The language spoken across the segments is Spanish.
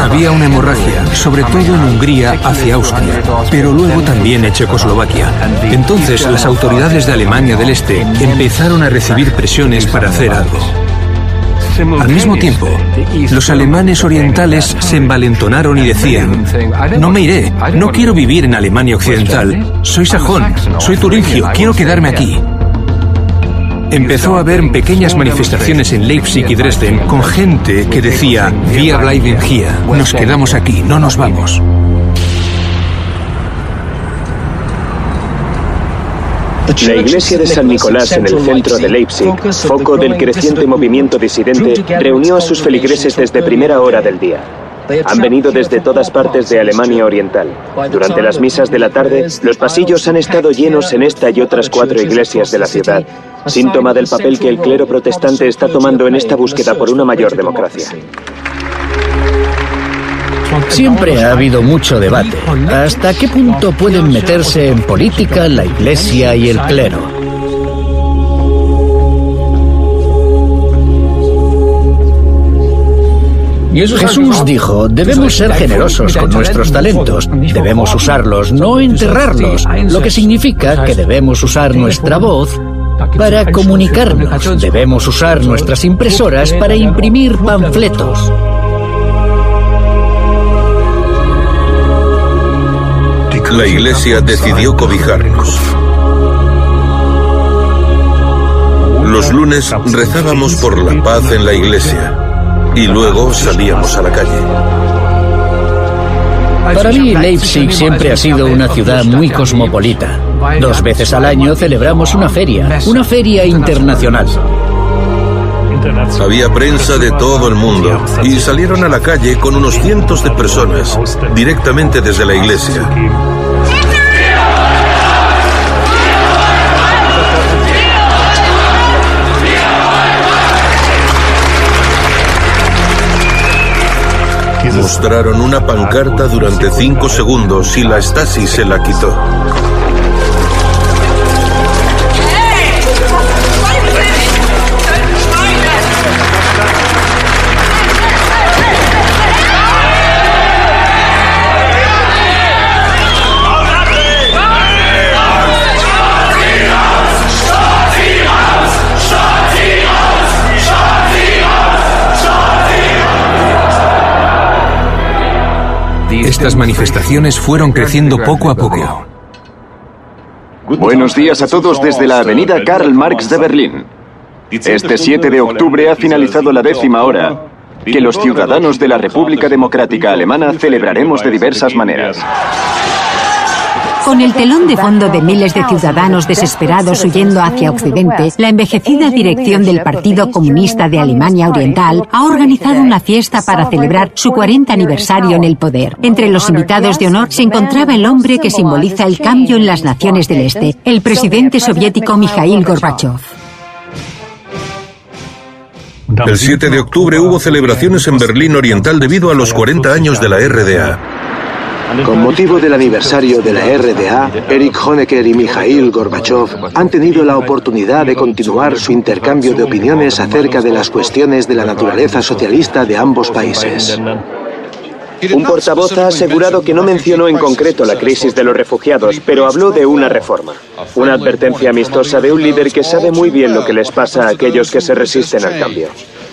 Había una hemorragia, sobre todo en Hungría hacia Austria, pero luego también en Checoslovaquia. Entonces las autoridades de Alemania del Este empezaron a recibir presiones para hacer algo. Al mismo tiempo, los alemanes orientales se envalentonaron y decían: no me iré, no quiero vivir en Alemania Occidental, soy sajón, soy turingio, quiero quedarme aquí. Empezó a haber pequeñas manifestaciones en Leipzig y Dresden con gente que decía: Wir bleiben hier, nos quedamos aquí, no nos vamos. La iglesia de San Nicolás en el centro de Leipzig, foco del creciente movimiento disidente, reunió a sus feligreses desde primera hora del día. Han venido desde todas partes de Alemania Oriental. Durante las misas de la tarde, los pasillos han estado llenos en esta y otras 4 iglesias de la ciudad, síntoma del papel que el clero protestante está tomando en esta búsqueda por una mayor democracia. Siempre ha habido mucho debate. ¿Hasta qué punto pueden meterse en política la Iglesia y el clero? Jesús dijo: debemos ser generosos con nuestros talentos, debemos usarlos, no enterrarlos, lo que significa que debemos usar nuestra voz para comunicarnos, debemos usar nuestras impresoras para imprimir panfletos. La Iglesia decidió cobijarnos. Los lunes rezábamos por la paz en la iglesia y luego salíamos a la calle. Para mí, Leipzig siempre ha sido una ciudad muy cosmopolita. 2 veces al año celebramos una feria internacional. Había prensa de todo el mundo y salieron a la calle con unos cientos de personas, directamente desde la iglesia. Mostraron una pancarta durante 5 segundos y la Stasi se la quitó. Estas manifestaciones fueron creciendo poco a poco. Buenos días a todos desde la avenida Karl Marx de Berlín. Este 7 de octubre ha finalizado la 10ª hora, que los ciudadanos de la República Democrática Alemana celebraremos de diversas maneras. Con el telón de fondo de miles de ciudadanos desesperados huyendo hacia Occidente, la envejecida dirección del Partido Comunista de Alemania Oriental ha organizado una fiesta para celebrar su 40 aniversario en el poder. Entre los invitados de honor se encontraba el hombre que simboliza el cambio en las naciones del Este, el presidente soviético Mikhail Gorbachev. El 7 de octubre hubo celebraciones en Berlín Oriental debido a los 40 años de la RDA. Con motivo del aniversario de la RDA, Erich Honecker y Mikhail Gorbachev han tenido la oportunidad de continuar su intercambio de opiniones acerca de las cuestiones de la naturaleza socialista de ambos países. Un portavoz ha asegurado que no mencionó en concreto la crisis de los refugiados, pero habló de una reforma. Una advertencia amistosa de un líder que sabe muy bien lo que les pasa a aquellos que se resisten al cambio.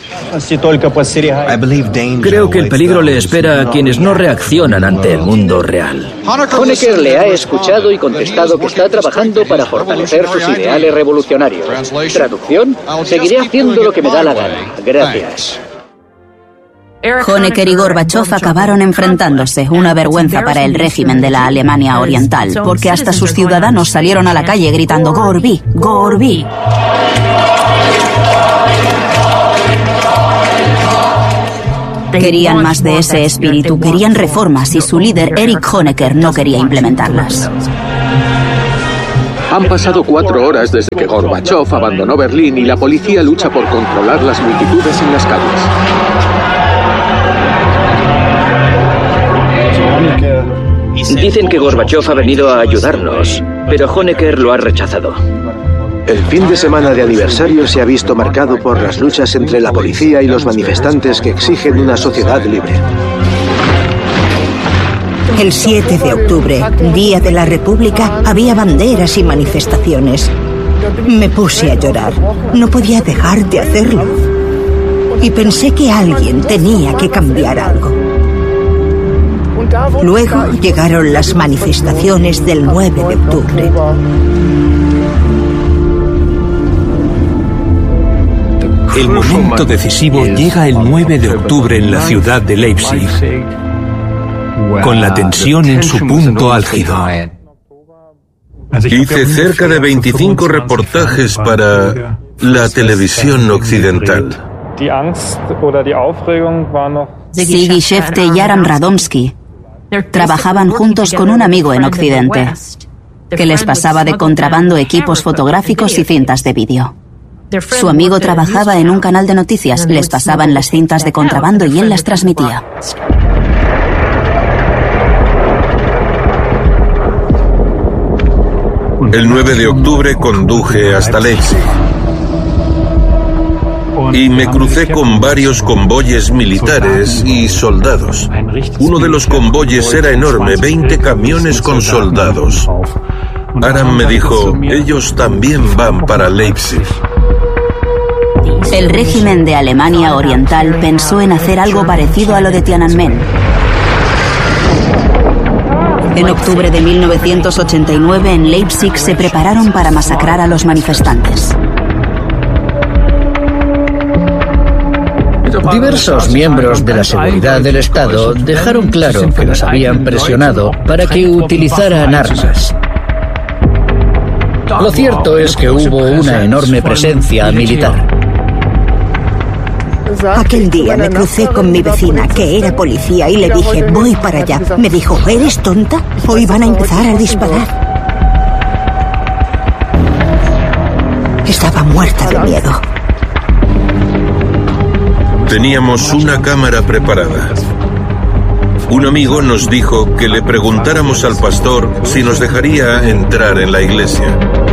Creo que el peligro le espera a quienes no reaccionan ante el mundo real. Honecker le ha escuchado y contestado que está trabajando para fortalecer sus ideales revolucionarios. Traducción: seguiré haciendo lo que me da la gana. Gracias. Honecker y Gorbachev acabaron enfrentándose, una vergüenza para el régimen de la Alemania Oriental, porque hasta sus ciudadanos salieron a la calle gritando «Gorbi, Gorbi». Querían más de ese espíritu, querían reformas y su líder, Erich Honecker, no quería implementarlas. Han pasado 4 horas desde que Gorbachev abandonó Berlín y la policía lucha por controlar las multitudes en las calles. Dicen que Gorbachev ha venido a ayudarnos, pero Honecker lo ha rechazado. El fin de semana de aniversario se ha visto marcado por las luchas entre la policía y los manifestantes que exigen una sociedad libre. El 7 de octubre, Día de la República, había banderas y manifestaciones. Me puse a llorar. No podía dejar de hacerlo. Y pensé que alguien tenía que cambiar algo. Luego llegaron las manifestaciones del 9 de octubre. El momento decisivo llega el 9 de octubre en la ciudad de Leipzig, con la tensión en su punto álgido. Hice cerca de 25 reportajes para la televisión occidental. Ziggy Shefte y Aram Radomski trabajaban juntos con un amigo en Occidente, que les pasaba de contrabando equipos fotográficos y cintas de vídeo. Su amigo trabajaba en un canal de noticias, les pasaban las cintas de contrabando y él las transmitía. El 9 de octubre conduje hasta Leipzig y me crucé con varios convoyes militares y soldados. Uno de los convoyes era enorme, 20 camiones con soldados. Aram me dijo, ellos también van para Leipzig. El régimen de Alemania Oriental pensó en hacer algo parecido a lo de Tiananmen. En octubre de 1989, en Leipzig, se prepararon para masacrar a los manifestantes. Diversos miembros de la seguridad del Estado dejaron claro que los habían presionado para que utilizaran armas. Lo cierto es que hubo una enorme presencia militar. Aquel día me crucé con mi vecina, que era policía, y le dije, voy para allá. Me dijo, ¿eres tonta? Hoy van a empezar a disparar. Estaba muerta de miedo. Teníamos una cámara preparada. Un amigo nos dijo que le preguntáramos al pastor si nos dejaría entrar en la iglesia.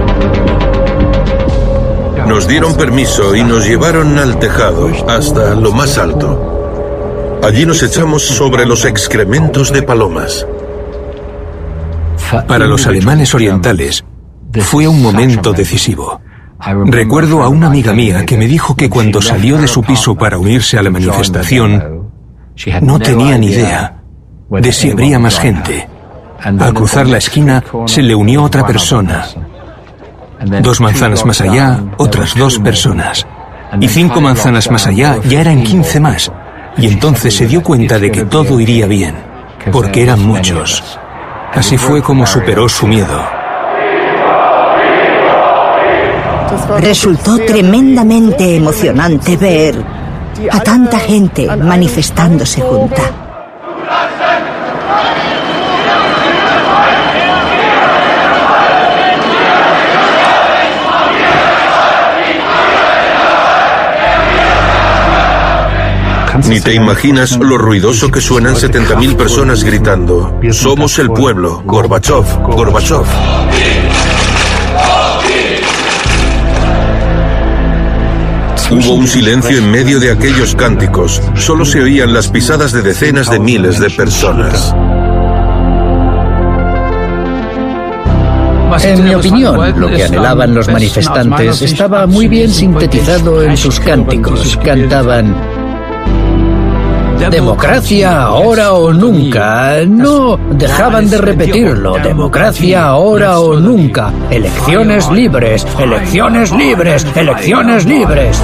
Nos dieron permiso y nos llevaron al tejado, hasta lo más alto. Allí nos echamos sobre los excrementos de palomas. Para los alemanes orientales, fue un momento decisivo. Recuerdo a una amiga mía que me dijo que cuando salió de su piso para unirse a la manifestación, no tenía ni idea de si habría más gente. Al cruzar la esquina, se le unió otra persona. 2 manzanas más allá, otras 2 personas. Y 5 manzanas más allá, ya eran 15 más. Y entonces se dio cuenta de que todo iría bien, porque eran muchos. Así fue como superó su miedo. Resultó tremendamente emocionante ver a tanta gente manifestándose junta. Ni te imaginas lo ruidoso que suenan 70.000 personas gritando, somos el pueblo, Gorbachov, Gorbachov. Hubo un silencio en medio de aquellos cánticos. Solo se oían las pisadas de decenas de miles de personas. En mi opinión, lo que anhelaban los manifestantes estaba muy bien sintetizado en sus cánticos. Cantaban: democracia ahora o nunca. No dejaban de repetirlo. Democracia ahora o nunca. Elecciones libres, elecciones libres, elecciones libres.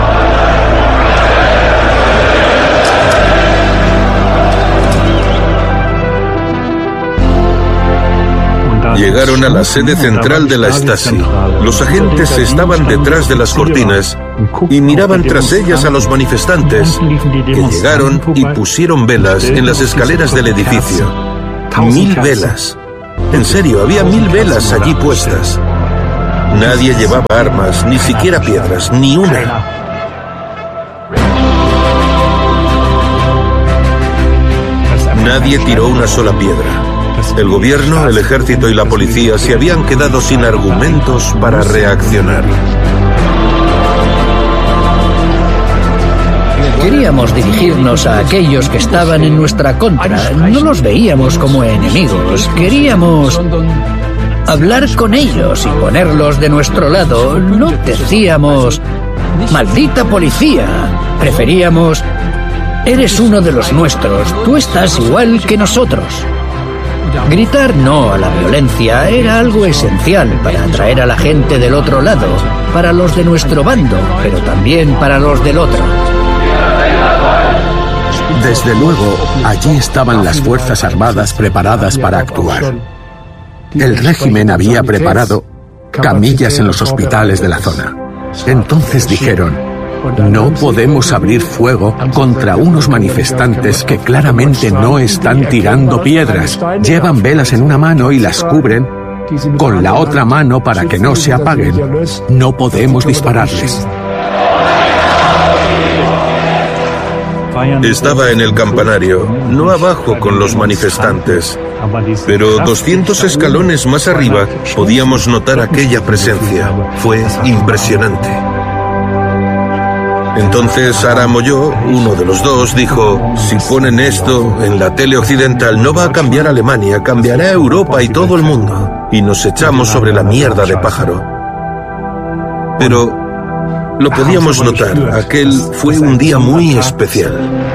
Llegaron a la sede central de la Stasi. Los agentes estaban detrás de las cortinas y miraban tras ellas a los manifestantes, que llegaron y pusieron velas en las escaleras del edificio. 1000 velas. En serio, había 1000 velas allí puestas. Nadie llevaba armas, ni siquiera piedras, ni una. Nadie tiró una sola piedra. El gobierno, el ejército y la policía se habían quedado sin argumentos para reaccionar. Queríamos dirigirnos a aquellos que estaban en nuestra contra. No los veíamos como enemigos. Queríamos hablar con ellos y ponerlos de nuestro lado. No decíamos, maldita policía. Preferíamos, eres uno de los nuestros. Tú estás igual que nosotros. Gritar no a la violencia era algo esencial para atraer a la gente del otro lado, para los de nuestro bando, pero también para los del otro. Desde luego, allí estaban las Fuerzas Armadas preparadas para actuar. El régimen había preparado camillas en los hospitales de la zona. Entonces dijeron, no podemos abrir fuego contra unos manifestantes que claramente no están tirando piedras. Llevan velas en una mano y las cubren con la otra mano para que no se apaguen. No podemos dispararles. Estaba en el campanario, no abajo con los manifestantes, pero 200 escalones más arriba podíamos notar aquella presencia. Fue impresionante. Entonces Aram Oyó, uno de los dos, dijo, si ponen esto en la tele occidental no va a cambiar Alemania, cambiará Europa y todo el mundo. Y nos echamos sobre la mierda de pájaro. Pero lo podíamos notar, aquel fue un día muy especial.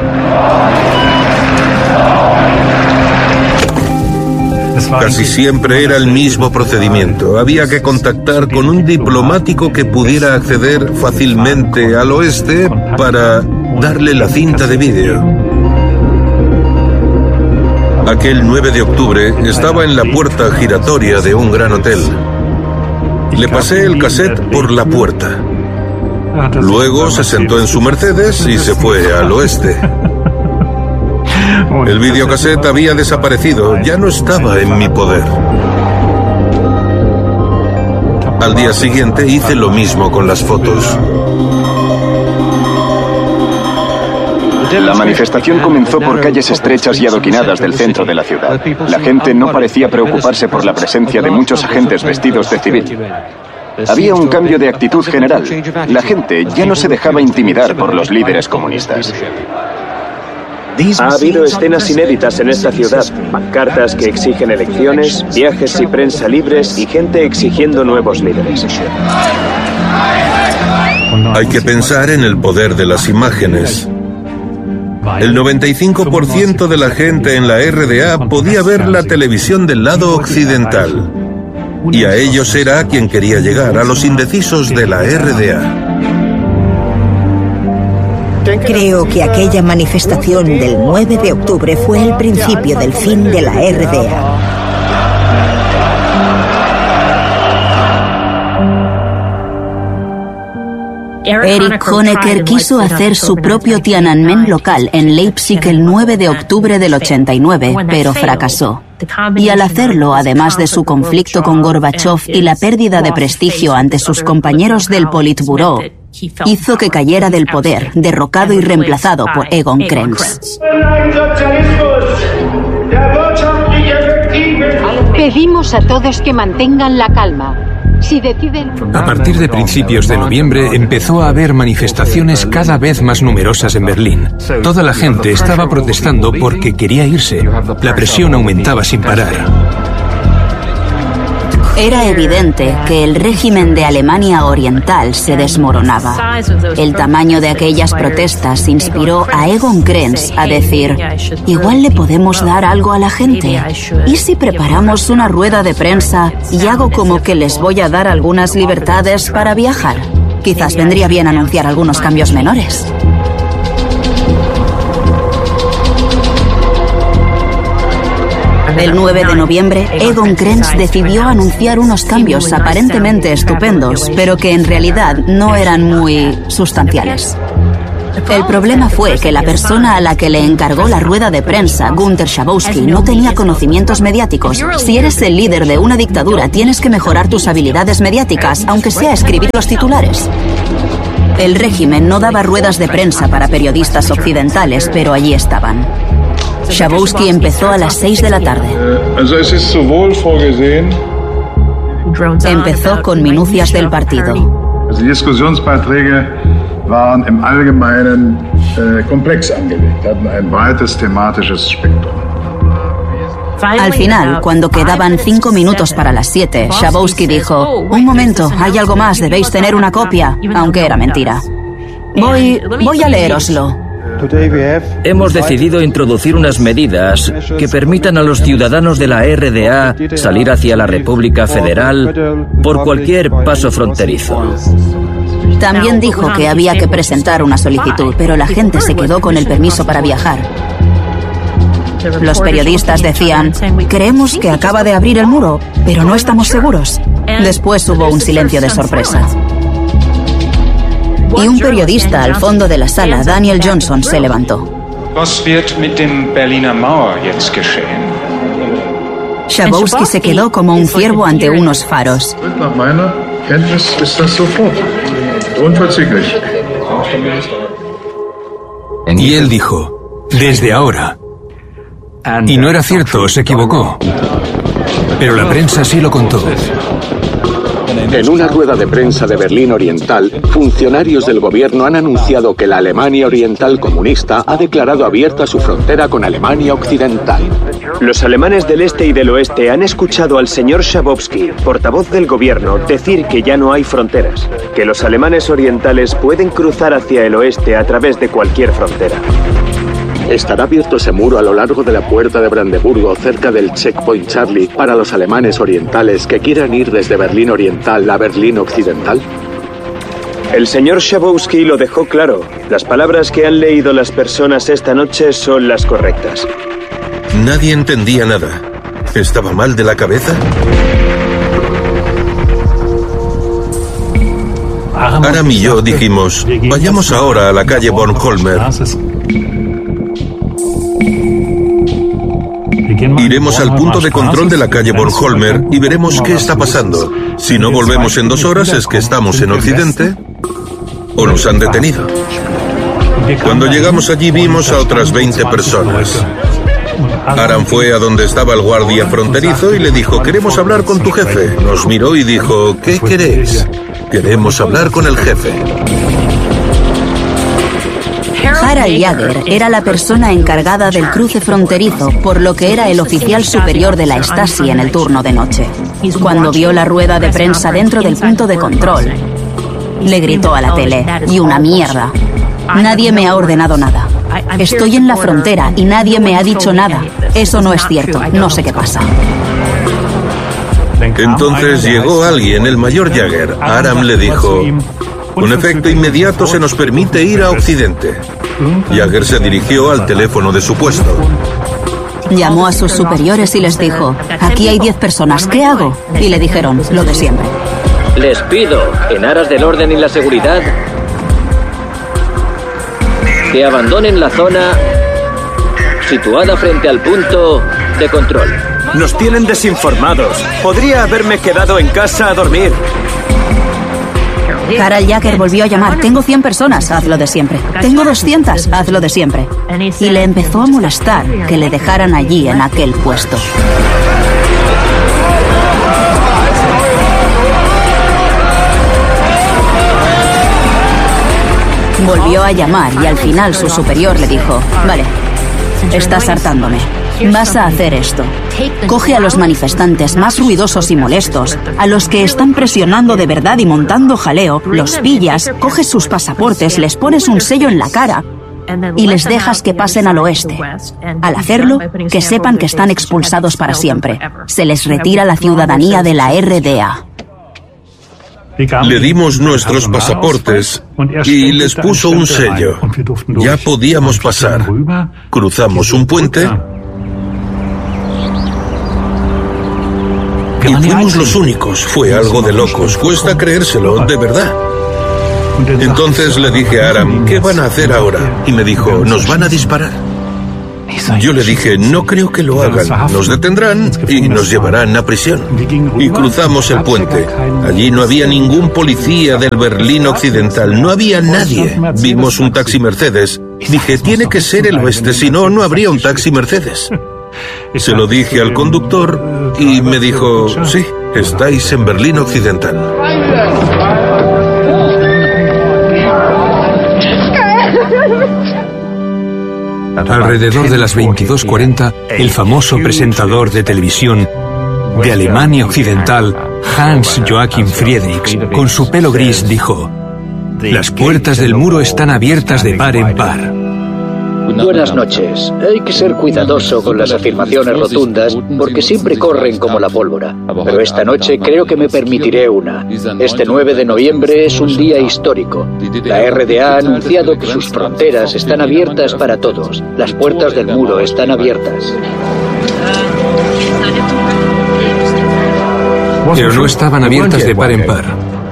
Casi siempre era el mismo procedimiento. Había que contactar con un diplomático que pudiera acceder fácilmente al oeste para darle la cinta de vídeo. Aquel 9 de octubre estaba en la puerta giratoria de un gran hotel. Le pasé el cassette por la puerta. Luego se sentó en su Mercedes y se fue al oeste. El videocassette había desaparecido, ya no estaba en mi poder. Al día siguiente hice lo mismo con las fotos. La manifestación comenzó por calles estrechas y adoquinadas del centro de la ciudad. La gente no parecía preocuparse por la presencia de muchos agentes vestidos de civil. Había un cambio de actitud general. La gente ya no se dejaba intimidar por los líderes comunistas. Ha habido escenas inéditas en esta ciudad, pancartas que exigen elecciones, viajes y prensa libres y gente exigiendo nuevos líderes. Hay que pensar en el poder de las imágenes. El 95% de la gente en la RDA podía ver la televisión del lado occidental. Y a ellos era a quien quería llegar, a los indecisos de la RDA. Creo que aquella manifestación del 9 de octubre fue el principio del fin de la RDA. Erich Honecker quiso hacer su propio Tiananmen local en Leipzig el 9 de octubre del 89, pero fracasó. Y al hacerlo, además de su conflicto con Gorbachov y la pérdida de prestigio ante sus compañeros del Politburó, hizo que cayera del poder, derrocado y reemplazado por Egon Krenz. Pedimos a todos que mantengan la calma. Si deciden... A partir de principios de noviembre empezó a haber manifestaciones cada vez más numerosas en Berlín. Toda la gente estaba protestando porque quería irse. La presión aumentaba sin parar. Era evidente que el régimen de Alemania Oriental se desmoronaba. El tamaño de aquellas protestas inspiró a Egon Krenz a decir, igual le podemos dar algo a la gente. ¿Y si preparamos una rueda de prensa y hago como que les voy a dar algunas libertades para viajar? Quizás vendría bien anunciar algunos cambios menores. El 9 de noviembre, Egon Krenz decidió anunciar unos cambios aparentemente estupendos, pero que en realidad no eran muy sustanciales. El problema fue que la persona a la que le encargó la rueda de prensa, Günter Schabowski, no tenía conocimientos mediáticos. Si eres el líder de una dictadura, tienes que mejorar tus habilidades mediáticas, aunque sea escribir los titulares. El régimen no daba ruedas de prensa para periodistas occidentales, pero allí estaban. Schabowski empezó a las 6 de la tarde. Empezó con minucias del partido. komplex angelegt, hatten ein breites thematisches Spektrum. Al final, cuando quedaban 5 minutos para las 7, Schabowski dijo: un momento, hay algo más, debéis tener una copia, aunque era mentira. Voy a leéroslo. Hemos decidido introducir unas medidas que permitan a los ciudadanos de la RDA salir hacia la República Federal por cualquier paso fronterizo. También dijo que había que presentar una solicitud, pero la gente se quedó con el permiso para viajar. Los periodistas decían: creemos que acaba de abrir el muro, pero no estamos seguros. Después hubo un silencio de sorpresa. Y un periodista al fondo de la sala, Daniel Johnson, se levantó. Schabowski se quedó como un ciervo ante unos faros. Y él dijo: desde ahora. Y no era cierto, se equivocó. Pero la prensa sí lo contó. En una rueda de prensa de Berlín Oriental, funcionarios del gobierno han anunciado que la Alemania Oriental comunista ha declarado abierta su frontera con Alemania Occidental. Los alemanes del este y del oeste han escuchado al señor Schabowski, portavoz del gobierno, decir que ya no hay fronteras, que los alemanes orientales pueden cruzar hacia el oeste a través de cualquier frontera. ¿Estará abierto ese muro a lo largo de la puerta de Brandeburgo, cerca del Checkpoint Charlie, para los alemanes orientales que quieran ir desde Berlín Oriental a Berlín Occidental? El señor Schabowski lo dejó claro. Las palabras que han leído las personas esta noche son las correctas. Nadie entendía nada. ¿Estaba mal de la cabeza? Aram y yo dijimos: vayamos ahora a la calle Bornholmer. Iremos al punto de control de la calle Bornholmer y veremos qué está pasando. Si no volvemos en 2 horas es que estamos en Occidente o nos han detenido. Cuando llegamos allí vimos a otras 20 personas. Aram fue a donde estaba el guardia fronterizo y le dijo: queremos hablar con tu jefe. Nos miró y dijo: ¿qué queréis? Queremos hablar con el jefe. Harald Jaeger era la persona encargada del cruce fronterizo, por lo que era el oficial superior de la Stasi en el turno de noche. Cuando vio la rueda de prensa dentro del punto de control, le gritó a la tele: ¡y una mierda! Nadie me ha ordenado nada. Estoy en la frontera y nadie me ha dicho nada. Eso no es cierto, no sé qué pasa. Entonces llegó alguien, el mayor Jaeger. Aram le dijo: con efecto inmediato se nos permite ir a Occidente. Jaeger se dirigió al teléfono de su puesto. Llamó a sus superiores y les dijo: aquí hay 10 personas, ¿qué hago? Y le dijeron lo de siempre. Les pido, en aras del orden y la seguridad, que abandonen la zona situada frente al punto de control. Nos tienen desinformados. Podría haberme quedado en casa a dormir. Harald Jaeger volvió a llamar: tengo 100 personas, hazlo de siempre. Tengo 200, hazlo de siempre. Y le empezó a molestar que le dejaran allí en aquel puesto. Volvió a llamar y al final su superior le dijo: vale, estás hartándome. Vas a hacer esto. Coge a los manifestantes más ruidosos y molestos, a los que están presionando de verdad y montando jaleo, los pillas, coges sus pasaportes, les pones un sello en la cara y les dejas que pasen al oeste. Al hacerlo, que sepan que están expulsados para siempre. Se les retira la ciudadanía de la RDA. Le dimos nuestros pasaportes y les puso un sello. Ya podíamos pasar. Cruzamos un puente y fuimos los únicos. Fue algo de locos. Cuesta creérselo, de verdad. Entonces le dije a Aram: ¿qué van a hacer ahora? Y me dijo: nos van a disparar. Yo le dije: no creo que lo hagan. Nos detendrán y nos llevarán a prisión. Y cruzamos el puente. Allí no había ningún policía del Berlín Occidental. No había nadie. Vimos un taxi Mercedes. Dije: tiene que ser el oeste, si no, no habría un taxi Mercedes. Se lo dije al conductor y me dijo: sí, estáis en Berlín Occidental. Alrededor de las 22:40, el famoso presentador de televisión de Alemania Occidental, Hans Joachim Friedrichs, con su pelo gris, dijo: "Las puertas del muro están abiertas de par en par". Buenas noches. Hay que ser cuidadoso con las afirmaciones rotundas porque siempre corren como la pólvora. Pero esta noche creo que me permitiré una. Este 9 de noviembre es un día histórico. La RDA ha anunciado que sus fronteras están abiertas para todos. Las puertas del muro están abiertas. Pero no estaban abiertas de par en par.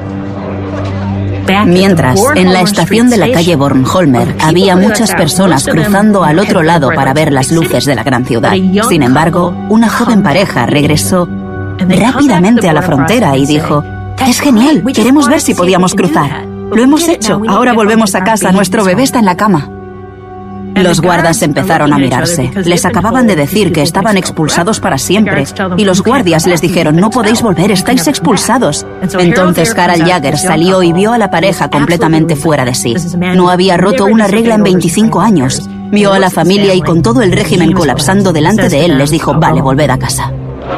Mientras, en la estación de la calle Bornholmer había muchas personas cruzando al otro lado para ver las luces de la gran ciudad. Sin embargo, una joven pareja regresó rápidamente a la frontera y dijo: "Es genial, queremos ver si podíamos cruzar. Lo hemos hecho, ahora volvemos a casa, nuestro bebé está en la cama". Los guardas empezaron a mirarse. Les acababan de decir que estaban expulsados para siempre. Y los guardias les dijeron: "No podéis volver, estáis expulsados". Entonces Harald Jäger salió y vio a la pareja completamente fuera de sí. No había roto una regla en 25 años. Vio a la familia y con todo el régimen colapsando delante de él les dijo: "Vale, volved a casa".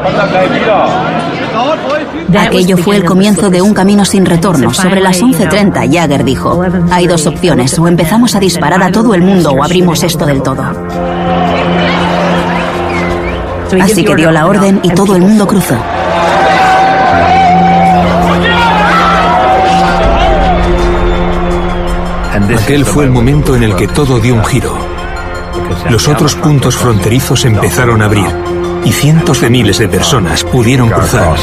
Aquello fue el comienzo de un camino sin retorno. Sobre las 11:30, Jäger dijo: "Hay dos opciones, o empezamos a disparar a todo el mundo o abrimos esto del todo". Así que dio la orden y todo el mundo cruzó. Aquel fue el momento en el que todo dio un giro. Los otros puntos fronterizos empezaron a abrir y cientos de miles de personas pudieron cruzar.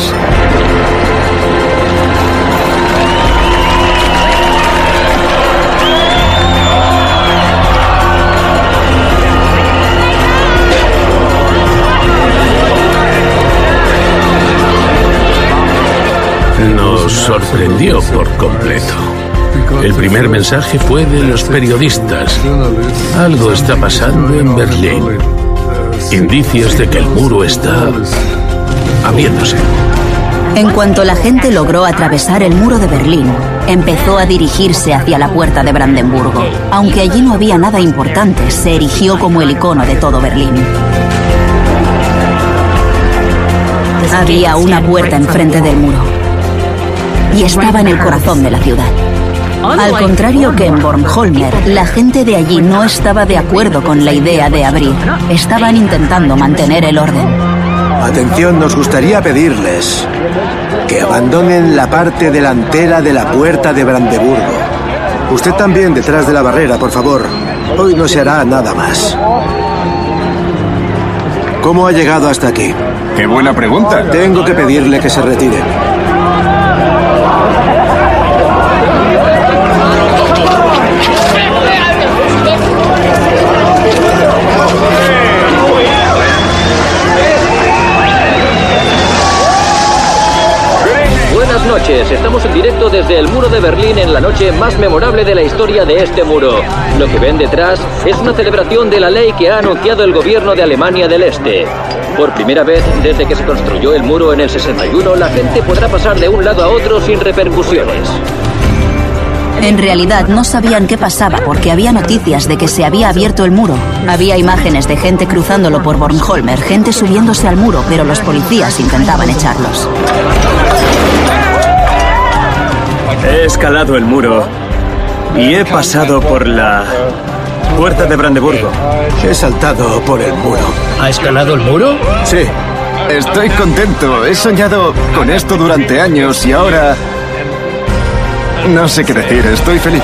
Nos sorprendió por completo. El primer mensaje fue de los periodistas. Algo está pasando en Berlín. Indicios de que el muro está abriéndose. En cuanto la gente logró atravesar el muro de Berlín, empezó a dirigirse hacia la puerta de Brandenburgo. Aunque allí no había nada importante, se erigió como el icono de todo Berlín. Había una puerta enfrente del muro y estaba en el corazón de la ciudad. Al contrario que en Bornholmer, la gente de allí no estaba de acuerdo con la idea de abrir. Estaban intentando mantener el orden. Atención, nos gustaría pedirles que abandonen la parte delantera de la puerta de Brandeburgo. Usted también detrás de la barrera, por favor. Hoy no se hará nada más. ¿Cómo ha llegado hasta aquí? ¡Qué buena pregunta! Tengo que pedirle que se retire. Buenas noches, estamos en directo desde el muro de Berlín en la noche más memorable de la historia de este muro. Lo que ven detrás es una celebración de la ley que ha anunciado el gobierno de Alemania del Este. Por primera vez desde que se construyó el muro en el 61, la gente podrá pasar de un lado a otro sin repercusiones. En realidad no sabían qué pasaba porque había noticias de que se había abierto el muro. Había imágenes de gente cruzándolo por Bornholmer, gente subiéndose al muro, pero los policías intentaban echarlos. He escalado el muro y he pasado por la puerta de Brandeburgo. He saltado por el muro. ¿Ha escalado el muro? Sí. Estoy contento. He soñado con esto durante años y ahora... no sé qué decir. Estoy feliz.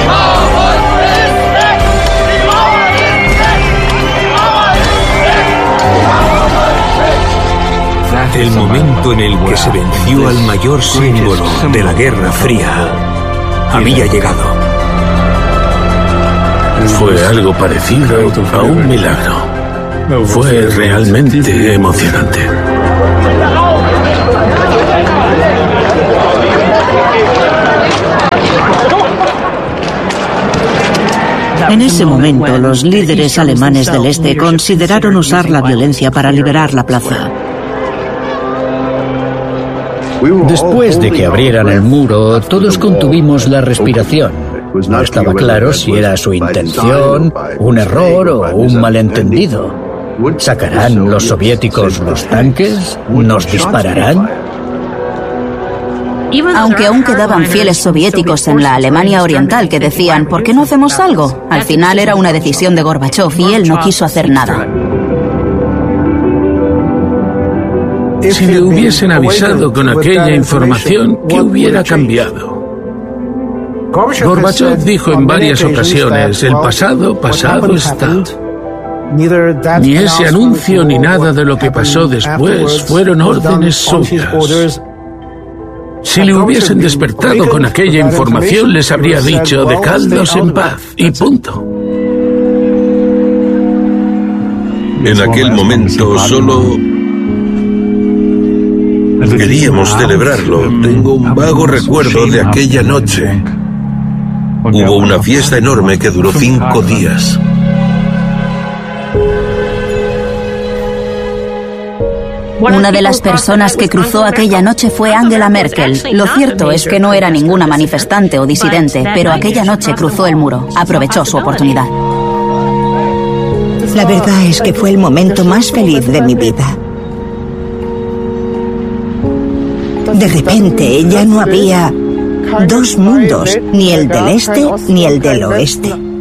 El momento en el que se venció al mayor símbolo de la Guerra Fría había llegado. Fue algo parecido a un milagro. Fue realmente emocionante. En ese momento, los líderes alemanes del Este consideraron usar la violencia para liberar la plaza. Después de que abrieran el muro, todos contuvimos la respiración. No estaba claro si era su intención, un error o un malentendido. ¿Sacarán los soviéticos los tanques? ¿Nos dispararán? Aunque aún quedaban fieles soviéticos en la Alemania Oriental que decían, ¿por qué no hacemos algo? Al final era una decisión de Gorbachov y él no quiso hacer nada. Si le hubiesen avisado con aquella información, ¿qué hubiera cambiado? Gorbachov dijo en varias ocasiones, el pasado, pasado está. Ni ese anuncio ni nada de lo que pasó después fueron órdenes suyas. Si le hubiesen despertado con aquella información, les habría dicho, dejadlos en paz, y punto. En aquel momento solo queríamos celebrarlo. Tengo un vago recuerdo de aquella noche. Hubo una fiesta enorme que duró 5 días. Una de las personas que cruzó aquella noche fue Angela Merkel. Lo cierto es que no era ninguna manifestante o disidente, pero aquella noche cruzó el muro. Aprovechó su oportunidad. La verdad es que fue el momento más feliz de mi vida. De repente ya no había dos mundos, ni el del este ni el del oeste.